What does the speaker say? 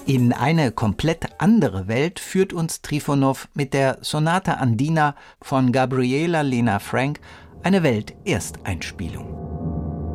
In eine komplett andere Welt führt uns Trifonow mit der Sonata Andina von Gabriela Lena Frank, eine Weltersteinspielung.